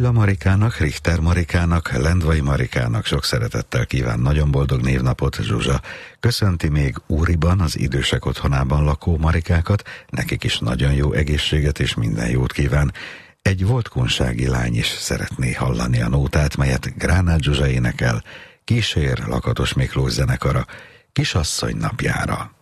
Béla Marikának, Richter Marikának, Lendvai Marikának sok szeretettel kíván nagyon boldog névnapot Zsuzsa. Köszönti még Úriban, az idősek otthonában lakó Marikákat, nekik is nagyon jó egészséget és minden jót kíván. Egy volt kunsági lány is szeretné hallani a nótát, melyet Gránát Zsuzsa énekel, kísér Lakatos Miklós zenekara Kisasszony napjára.